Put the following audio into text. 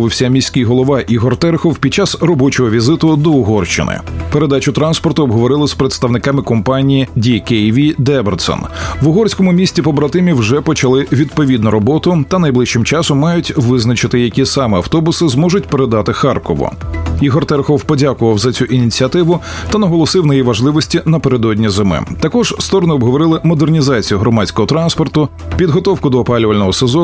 висловився міський голова Ігор Терхов під час робочого візиту до Угорщини. Передачу транспорту обговорили з представниками компанії DKV Debrecen. В угорському місті побратимів вже почали відповідну роботу та найближчим часом мають визначити, які саме автобуси зможуть передати Харкову. Ігор Терхов подякував за цю ініціативу та наголосив на її важливості напередодні зими. Також сторони обговорили модернізацію громадського транспорту, підготовку до опалювального сезону